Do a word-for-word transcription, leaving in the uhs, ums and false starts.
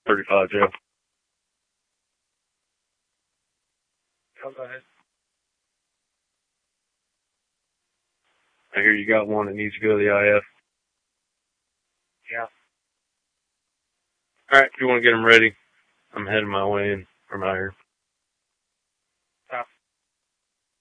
thirty-five, Joe. Go ahead. I hear you got one that needs to go to the I F. Yeah. All right, if you want to get them ready, I'm heading my way in from out here.